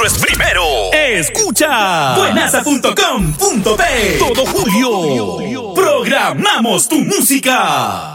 otro es primero. Escucha buenaza.com.p. Todo julio programamos tu música.